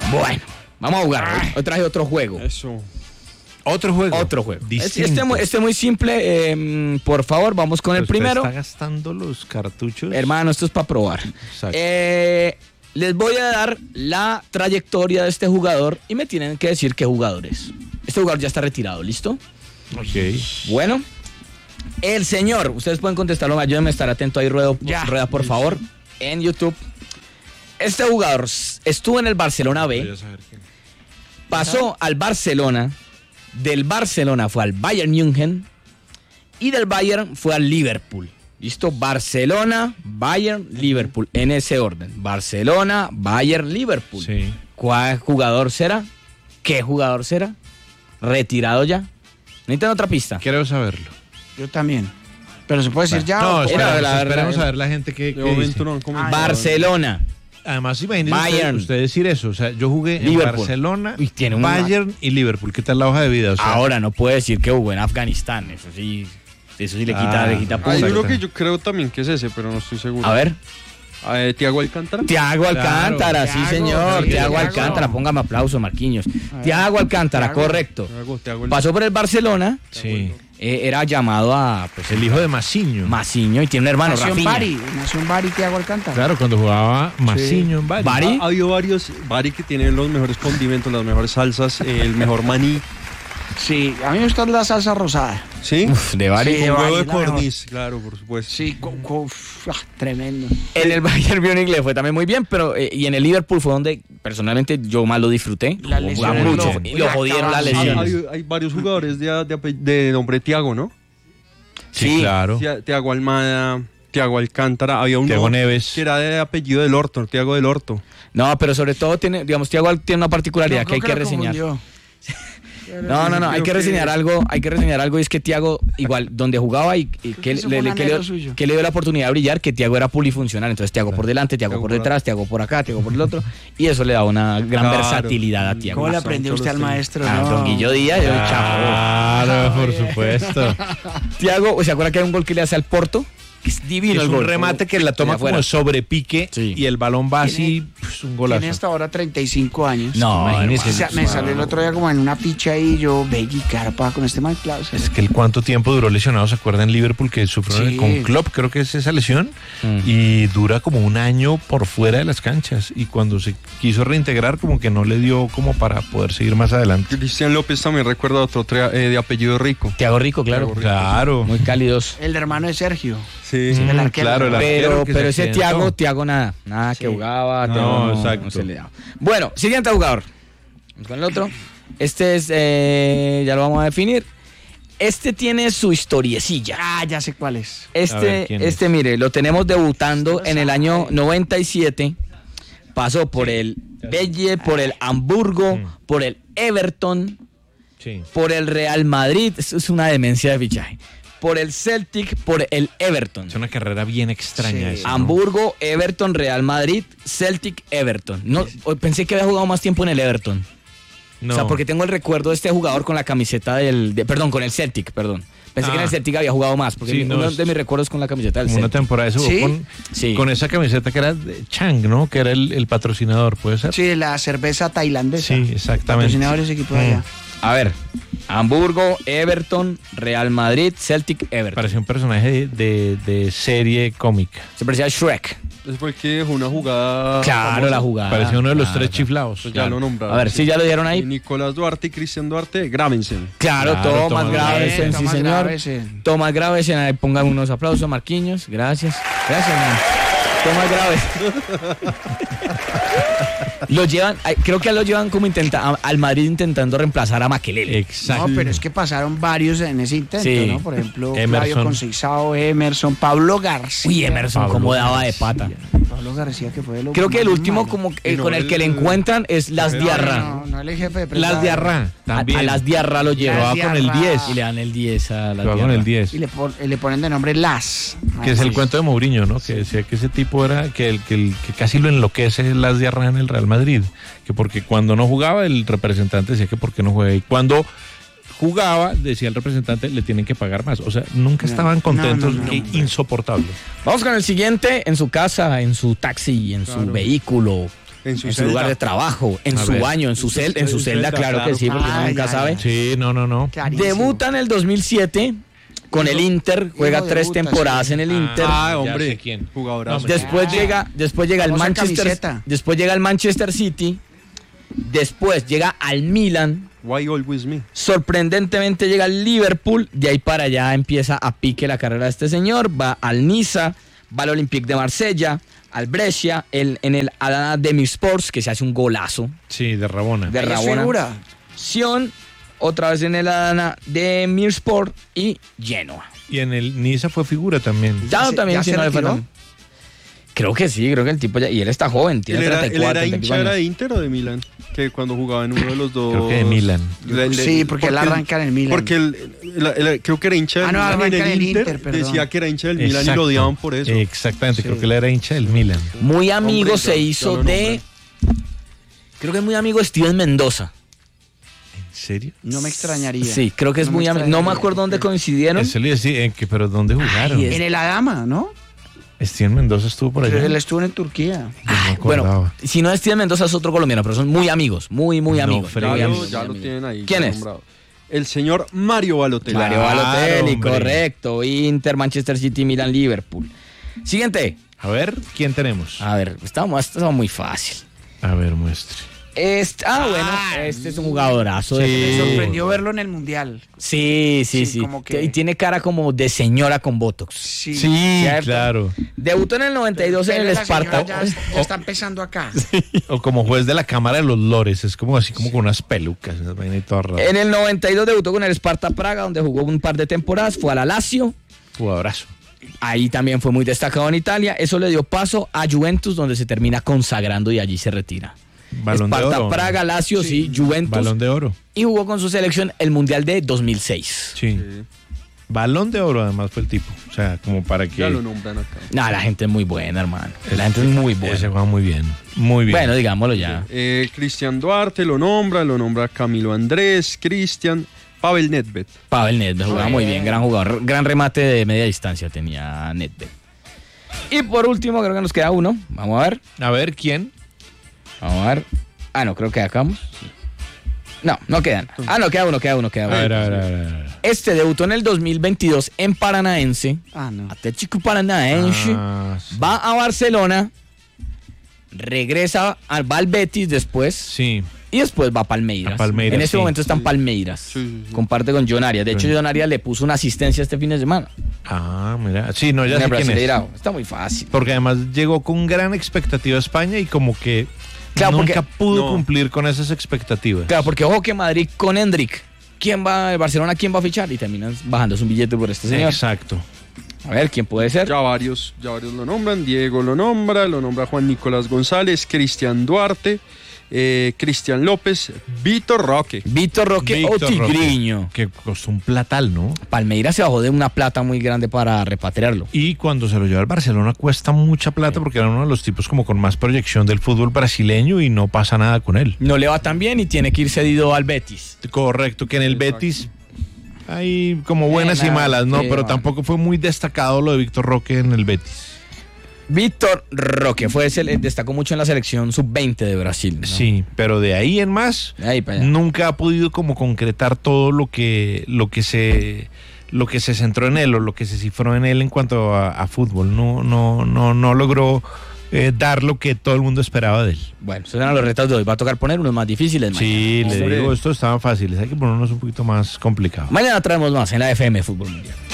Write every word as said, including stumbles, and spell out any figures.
Bueno, vamos a jugar. Hoy, hoy traje otro juego. Eso. Otro juego. Otro juego. Distinto. Este, muy- este muy simple. eh, por favor, vamos con el Usted primero. está gastando los cartuchos. Hermano, esto es para probar. Exacto. Eh, les voy a dar la trayectoria de este jugador y me tienen que decir qué jugador es. Este jugador ya está retirado, ¿listo? Ok. Bueno, el señor, ustedes pueden contestarlo, ayúdenme a estar atento ahí, Rueda, Ya. Rueda, por favor, en YouTube. Este jugador s- estuvo en el Barcelona B, pasó al Barcelona, del Barcelona fue al Bayern München y del Bayern fue al Liverpool. ¿Listo? Barcelona, Bayern, Liverpool, en ese orden. Barcelona, Bayern, Liverpool. Sí. ¿Cuál jugador será? ¿Qué jugador será? ¿Retirado ya? ¿Necesitan otra pista? Quiero saberlo. Yo también. Pero se puede decir ya. No, o- esperemos, Era la- esperemos la- a ver la gente que, De que momento dice. no han comentado. Barcelona. Además, imagínese Bayern. usted, usted decir eso. O sea, yo jugué en Liverpool. Barcelona, Uy, tiene un- Bayern y Liverpool. ¿Qué tal la hoja de vida? O sea, Ahora no puede decir que jugó en Afganistán. Eso sí, eso sí le quita, Ah. le quita Ah, puntos. yo Exacto. creo que yo creo también que es ese, pero no estoy seguro. A ver. Eh, Tiago Alcántara. Tiago Alcántara, sí Thiago, señor. sí, Tiago Thiago. Alcántara, póngame aplauso, Marquinhos. Tiago Alcántara, Thiago. correcto. Tiago, Tiago el- Pasó por el Barcelona, sí. eh, era llamado a pues, El hijo de Masiño. Masiño y tiene un hermano, Nació en Rafinha. Bari. Nació en Bari, Tiago Alcántara. Claro, cuando jugaba Masiño en Bari. Bari. Ha habido varios, Bari que tiene los mejores condimentos, las mejores salsas, eh, el mejor maní. Sí, a mí me gusta la salsa rosada. ¿Sí? Uf, de Bari. Sí. Con Bari huevo de es la mejor. codorniz, claro, por supuesto. Sí, con, con- uf, ah, tremendo. En el Bayern Múnich le fue también muy bien, pero eh, y en el Liverpool fue donde personalmente yo más lo disfruté. La Jugaba lesión mucho lo- y lo la jodieron las acabaron. Hay, lesiones. hay varios jugadores de, de, ape- de nombre Tiago, ¿no? Sí, Sí. claro. Tia- Tiago Almada, Tiago Alcántara. Había uno Tiago Neves. que era de apellido del Horto, Tiago del Horto. No, pero sobre todo tiene, digamos, Tiago tiene una particularidad No, que hay creo que lo reseñar. confundió. No, no, no, hay Creo que que- reseñar algo, hay que reseñar algo y es que Tiago, igual, donde jugaba y, y que, eso le, fue le- un que le- anhelo suyo. que le dio la oportunidad de brillar, que Tiago era polifuncional, entonces Tiago por delante, Tiago Thiago por por detrás, Tiago por acá, Tiago por el otro, y eso le da una gran Claro. versatilidad a Tiago. ¿Cómo le Son aprendió todos usted al los maestro? Ah, No. don Guillo Díaz, yo Claro, por supuesto. Tiago, ¿se acuerda que hay un gol que le hace al Porto? Que es divino Es el un gol. remate que la toma De afuera. como sobre pique Sí. y el balón va así, Tiene- pues, un golazo. Tiene hasta ahora treinta y cinco años. No, Imagínese. O sea, me salió el otro día como en una picha ahí, yo, Beggy, carpa con este mal claro. Es que el cuánto tiempo duró lesionado, ¿se acuerdan en Liverpool que sufrió Sí. con Klopp? Creo que es esa lesión. Mm. Y dura como un año por fuera de las canchas. Y cuando se quiso reintegrar, como que no le dio como para poder seguir más adelante. Cristian López también recuerda otro trea- eh, de apellido Rico. Tiago Rico, claro. Tiago Rico. Claro. Muy cálidos. El hermano de Sergio. Sí. Sí, el arquero. Claro, el arquero Pero, que pero se ese accidentó. Tiago, Tiago nada, nada Sí. que jugaba, No, Thiago exacto. no se le daba. Bueno, siguiente jugador. Vamos con el otro. Este es, eh, ya lo vamos a definir. Este tiene su historiecilla. Ah, ya sé cuál es. A ver, Este, ¿quién este, mire, lo tenemos debutando Usted lo en el sabe. año noventa y siete. Pasó por el Belle, por el Hamburgo, Mm. por el Everton, Sí. por el Real Madrid. Eso es una demencia de fichaje. Por el Celtic, por el Everton. Es una carrera bien extraña Sí. esa, ¿no? Hamburgo, Everton, Real Madrid, Celtic, Everton. No, pensé que había jugado más tiempo en el Everton. No. O sea, porque tengo el recuerdo de este jugador con la camiseta del... de- perdón, con el Celtic, perdón. Pensé Ah. que en el Celtic había jugado más, porque Sí, mi- no, uno es- de mis recuerdos con la camiseta del Como una Celtic. temporada se jugó ¿Sí? con, Sí. con esa camiseta que era de Chang, ¿no? Que era el, el patrocinador, ¿puede ser? Sí, la cerveza tailandesa. Sí, exactamente. Patrocinador de ese equipo de Mm. allá. A ver, Hamburgo, Everton, Real Madrid, Celtic, Everton. Parecía un personaje de, de- de serie cómica. Se parecía a Shrek. Después que dejó una jugada. Claro, famosa. la jugada. Parecía uno de los Claro, tres claro. chiflados. Pues ya lo nombraron. A ver, sí, ya lo dieron Y ahí. Nicolás Duarte y Cristian Duarte, Gravensen. Claro, Claro, Tomás Tomás Gravesen, Bien, sí Tomás señor. Gravesen. Tomás Gravesen, ahí pongan unos aplausos, Marquinhos. Gracias. Gracias, man. Tomás Gravesen. Lo llevan, ay, creo que lo llevan como intenta, a- al Madrid intentando reemplazar a Makelele. Exacto. No, pero es que pasaron varios en ese intento, Sí. ¿no? Por ejemplo, Emerson. Flavio Conceizao, Emerson, Pablo García. Uy, Emerson, Pablo cómo daba de García. pata. Pablo García, que fue de lo Creo que el más último malo. como que- Y no con el el- que le encuentran es Las No, Diarra. No, no, el jefe de prensa. Las de Arra, A, también. a Las Diarra lo Lo lleva va Las con el Diarra. diez. y le dan el diez a Las Lo va con Diarra. el diez. Y le, pon- le ponen de nombre Las. Que es Ah, el sí. cuento de Mourinho, ¿no? Que decía que ese tipo era, que, el, que, el, que casi lo enloquece Las de Arra en el Real Madrid. Que porque cuando no jugaba, el representante decía que por qué no juega. Y cuando jugaba, decía el representante, le tienen que pagar más. O sea, nunca No, estaban contentos, no, no, no. que insoportable. Vamos con el siguiente, en su casa, en su taxi, en su Claro. vehículo, En su, en su lugar de trabajo, en A su ver. baño, en su, cel, en su En su celda, celda, claro, claro. que sí, porque uno Ay, nunca ay, sabe. ay. Sí, no, no, no. Clarísimo. Debuta en el dos mil siete con el Inter, juega Hijo, tres debuta, temporadas sí. en el Inter. Ah, Ya hombre, sé quién. jugadorazo. No, Después Ah. llega, después llega el Famosa Manchester, camiseta. después llega el Manchester City, después llega al Milan, Why always me? sorprendentemente llega al Liverpool, de ahí para allá empieza a pique la carrera de este señor, va al Niza, va al Olympique de Marsella, al Brescia, el, en el Adana Demirspor, que se hace un golazo Sí, de Rabona. de Ahí es Rabona. figura. Sion, otra vez en el Adana Demirspor y Genoa. Y en el Niza fue figura también. Ya, se- también ya si se no le fue retiró? tan- Creo que sí, creo que el tipo ya, y él está joven, ¿Él tiene era, treinta y él cuatro, era treinta y hincha cinco era años. de Inter o de Milan? Que cuando jugaba en uno de los dos. Creo que de Milan. Le- le- Sí, porque él arranca en el Milan. Porque él, él- él- creo que era hincha del Ah, no, Milan y arranca en en el el Inter, Inter, perdón. decía que era hincha del Milan y Exacto. lo odiaban por eso. Exactamente, Sí. creo que él era hincha del Milan. Muy amigo Hombre, se ya- hizo ya lo de... Creo que es muy amigo de Steven Mendoza. ¿En serio? No me extrañaría. Sí, creo que es No me muy amigo. No me extrañaría, acuerdo dónde porque- coincidieron. Eso le decía, ¿en qué, pero ¿dónde jugaron? Ay, es- En el Adama, ¿no? Steven Mendoza estuvo por allá. Pero él estuvo en Turquía. Yo no Bueno, acordaba. si no es Steven Mendoza es otro colombiano, pero son muy amigos, muy, muy No amigos. fregues. muy Ya, lo, amigos, ya muy lo amigos. tienen ahí. ¿Quién ya es? nombrado. El señor Mario Balotelli. Mario Claro, Balotelli, hombre. correcto. Inter, Manchester City, Milan, Liverpool. Siguiente. A ver, ¿quién tenemos? A ver, estaba, estaba muy fácil. A ver, muestre. Este, ah, bueno, este es un jugadorazo. de- Me Sí. sorprendió verlo en el Mundial. Sí, sí, Sí, sí. como que- Y tiene cara como de señora con botox. Sí. Sí, ¿cierto? claro. Debutó en el noventa y dos en Pero el la señora Sparta. Ya, ya está empezando acá. O como juez de la Cámara de los Lores, es como así como con unas pelucas, esas vainas y todo raro. En el noventa y dos debutó con el Sparta Praga, donde jugó un par de temporadas. Fue a la Lazio. Jugadorazo. Ahí también fue muy destacado en Italia. Eso le dio paso a Juventus, donde se termina consagrando y allí se retira. Balón de Sparta oro. Praga, Lazio, sí, Juventus. Balón de oro. Y jugó con su selección el Mundial de dos mil seis. Sí. Sí, Balón de oro además fue el tipo. O sea, como para que... ya lo nombran acá. Nah, la gente es muy buena, hermano. La gente es muy Ese buena. juega muy bien. Muy bien. Bueno, digámoslo ya. Eh, Cristian Duarte lo nombra, lo nombra Camilo Andrés, Cristian, Pavel Nedved. Pavel Nedved jugaba muy bien, gran jugador. Gran remate de media distancia tenía Nedved. Y por último, creo que nos queda uno. Vamos a ver. A ver, ¿quién? Vamos a ver. Ah, no, creo que acabamos. No, no quedan. Ah, no, queda uno, queda uno, queda A uno. ver, a ver, a ver. a ver. Este debutó en el dos mil veintidós en Paranaense. Ah, no. Atlético Paranaense. Ah, sí. Va a Barcelona. Regresa al, va al Betis después. Sí. Y después va a Palmeiras. A Palmeiras, en este sí. momento está en Palmeiras. Sí, sí, sí. Comparte con John Arias. De hecho, Sí. John Arias le puso una asistencia este fin de semana. Ah, mira. Sí, no, ya En sé el quién es. Brasileirao. Está muy fácil. Porque además llegó con gran expectativa a España y como que Claro, nunca porque- pudo No. cumplir con esas expectativas. Claro, porque ojo que Madrid con Hendrik. ¿Quién va, el Barcelona, quién va a fichar? Y terminan bajándose un billete por este señor. Exacto. A ver, ¿quién puede ser? Ya varios, ya varios lo nombran. Diego lo nombra, lo nombra Juan Nicolás González, Cristian Duarte, eh, Cristian López, Vitor Roque. Víctor Roque Víctor o Tigriño. Roque, que costó un platal, ¿no? Palmeiras se bajó de una plata muy grande para repatriarlo. Y cuando se lo lleva al Barcelona cuesta mucha plata porque era uno de los tipos como con más proyección del fútbol brasileño y no pasa nada con él. No le va tan bien y tiene que ir cedido al Betis. Correcto, que en el Exacto. Betis hay como buenas Eh, y nada, malas, ¿no? sí, Pero man. tampoco fue muy destacado lo de Víctor Roque en el Betis. Víctor Roque fue ese, destacó mucho en la selección sub veinte de Brasil. ¿no? Sí, pero de ahí en más De ahí para allá. nunca ha podido como concretar todo lo que lo que se lo que se centró en él o lo que se cifró en él en cuanto a, a fútbol. No no no no logró eh, dar lo que todo el mundo esperaba de él. Bueno, esos eran los retos de hoy. Va a tocar poner unos más difíciles. Sí, mañana. le Hombre. digo, estos estaban fáciles, hay que ponernos un poquito más complicados. Mañana traemos más en la F M Fútbol Mundial.